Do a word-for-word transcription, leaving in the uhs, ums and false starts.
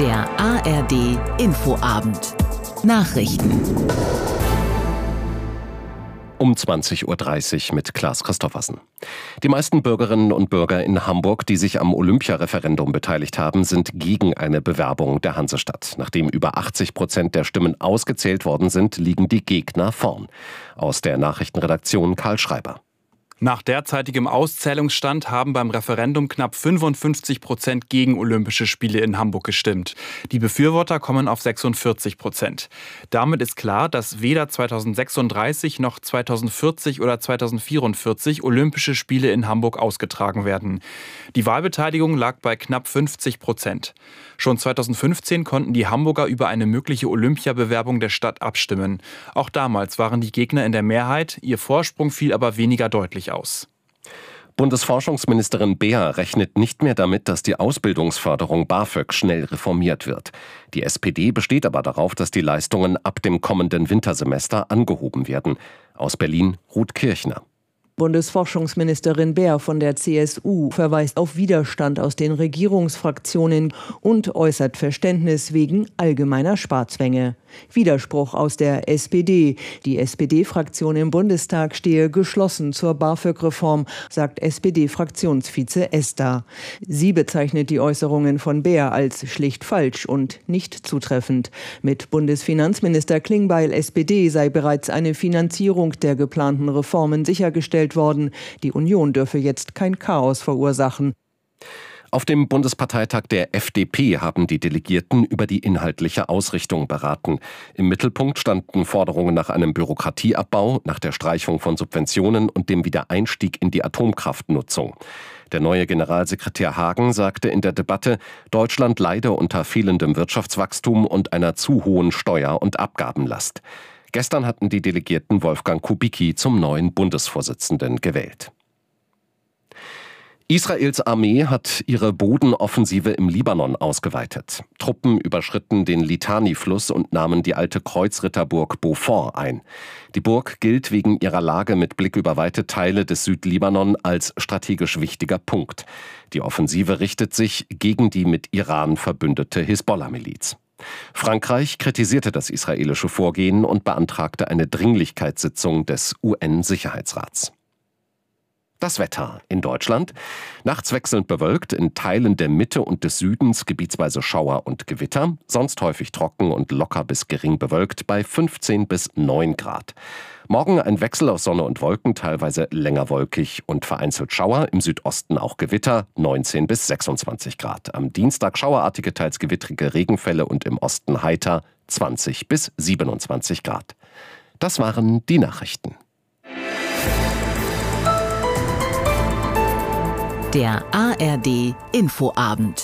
Der A R D Infoabend. Nachrichten. Um zwanzig Uhr dreißig mit Klaas Christoffersen. Die meisten Bürgerinnen und Bürger in Hamburg, die sich am Olympiareferendum beteiligt haben, sind gegen eine Bewerbung der Hansestadt. Nachdem über achtzig Prozent der Stimmen ausgezählt worden sind, liegen die Gegner vorn. Aus der Nachrichtenredaktion Karl Schreiber. Nach derzeitigem Auszählungsstand haben beim Referendum knapp fünfundfünfzig Prozent gegen Olympische Spiele in Hamburg gestimmt. Die Befürworter kommen auf sechsundvierzig Prozent. Damit ist klar, dass weder zweitausendsechsunddreißig noch zweitausendvierzig oder zweitausendvierundvierzig Olympische Spiele in Hamburg ausgetragen werden. Die Wahlbeteiligung lag bei knapp fünfzig Prozent. Schon zweitausendfünfzehn konnten die Hamburger über eine mögliche Olympiabewerbung der Stadt abstimmen. Auch damals waren die Gegner in der Mehrheit, ihr Vorsprung fiel aber weniger deutlich aus. Bundesforschungsministerin Beer rechnet nicht mehr damit, dass die Ausbildungsförderung BAföG schnell reformiert wird. Die S P D besteht aber darauf, dass die Leistungen ab dem kommenden Wintersemester angehoben werden. Aus Berlin Ruth Kirchner. Bundesforschungsministerin Beer von der C S U verweist auf Widerstand aus den Regierungsfraktionen und äußert Verständnis wegen allgemeiner Sparzwänge. Widerspruch aus der S P D. Die S P D-Fraktion im Bundestag stehe geschlossen zur BAföG-Reform, sagt S P D-Fraktionsvize Ester. Sie bezeichnet die Äußerungen von Beer als schlicht falsch und nicht zutreffend. Mit Bundesfinanzminister Klingbeil S P D sei bereits eine Finanzierung der geplanten Reformen sichergestellt worden. Die Union dürfe jetzt kein Chaos verursachen. Auf dem Bundesparteitag der F D P haben die Delegierten über die inhaltliche Ausrichtung beraten. Im Mittelpunkt standen Forderungen nach einem Bürokratieabbau, nach der Streichung von Subventionen und dem Wiedereinstieg in die Atomkraftnutzung. Der neue Generalsekretär Hagen sagte in der Debatte, Deutschland leide unter fehlendem Wirtschaftswachstum und einer zu hohen Steuer- und Abgabenlast. Gestern hatten die Delegierten Wolfgang Kubicki zum neuen Bundesvorsitzenden gewählt. Israels Armee hat ihre Bodenoffensive im Libanon ausgeweitet. Truppen überschritten den Litani-Fluss und nahmen die alte Kreuzritterburg Beaufort ein. Die Burg gilt wegen ihrer Lage mit Blick über weite Teile des Südlibanon als strategisch wichtiger Punkt. Die Offensive richtet sich gegen die mit Iran verbündete Hisbollah-Miliz. Frankreich kritisierte das israelische Vorgehen und beantragte eine Dringlichkeitssitzung des U N-Sicherheitsrats. Das Wetter in Deutschland. Nachts wechselnd bewölkt, in Teilen der Mitte und des Südens gebietsweise Schauer und Gewitter. Sonst häufig trocken und locker bis gering bewölkt bei fünfzehn bis neun Grad. Morgen ein Wechsel aus Sonne und Wolken, teilweise länger wolkig und vereinzelt Schauer. Im Südosten auch Gewitter, neunzehn bis sechsundzwanzig Grad. Am Dienstag schauerartige, teils gewittrige Regenfälle und im Osten heiter, zwanzig bis siebenundzwanzig Grad. Das waren die Nachrichten. Der A R D Infoabend.